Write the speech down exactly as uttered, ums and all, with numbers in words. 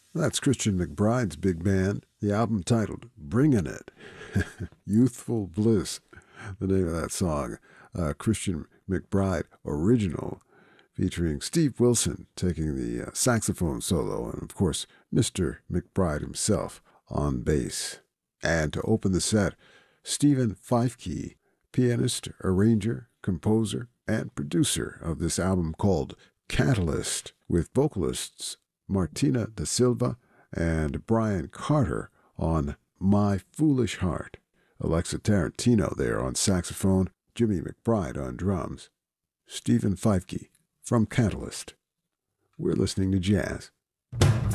That's Christian McBride's big band, the album titled Bringin' It. Youthful Bliss, the name of that song. Uh, Christian McBride original, featuring Steve Wilson taking the uh, saxophone solo, and of course, Mister McBride himself on bass. And to open the set, Stephen Fifeke, pianist, arranger, composer, and producer of this album called Catalyst, with vocalists Martina da Silva and Brian Carter on My Foolish Heart, Alexa Tarantino there on saxophone, Jimmy McBride on drums, Stephen Fifeke from Catalyst. We're listening to jazz.